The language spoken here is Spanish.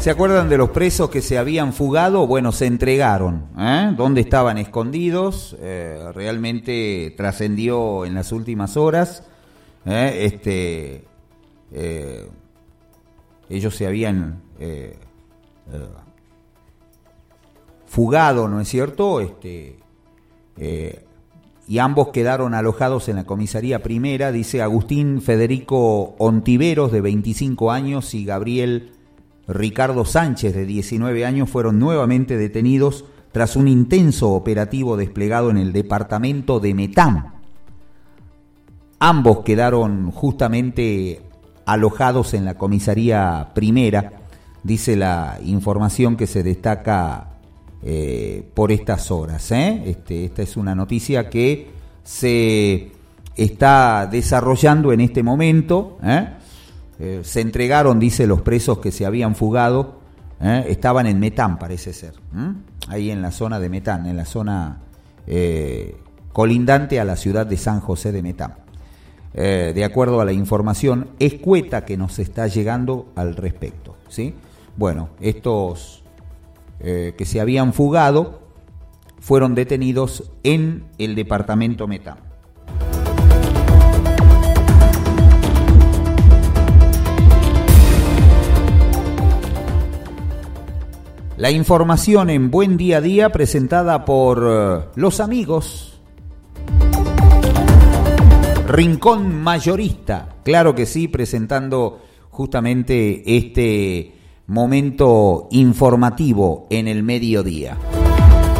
¿Se acuerdan de los presos que se habían fugado? Bueno, se entregaron. ¿Dónde estaban escondidos? Realmente trascendió en las últimas horas. Ellos se habían fugado, ¿no es cierto? Y ambos quedaron alojados en la comisaría primera, dice Agustín Federico Ontiveros, de 25 años, y Gabriel Ricardo Sánchez, de 19 años, fueron nuevamente detenidos tras un intenso operativo desplegado en el departamento de Metam. Ambos quedaron justamente alojados en la comisaría primera, dice la información que se destaca por estas horas. Esta es una noticia que se está desarrollando en este momento. Se entregaron, dice, los presos que se habían fugado. Estaban en Metán, parece ser. Ahí en la zona de Metán, en la zona colindante a la ciudad de San José de Metán. De acuerdo a la información escueta que nos está llegando al respecto, ¿sí? Bueno, estos que se habían fugado fueron detenidos en el departamento Metán. La información en Buen Día a Día, presentada por los amigos Rincón Mayorista. Claro que sí, presentando justamente este momento informativo en el mediodía.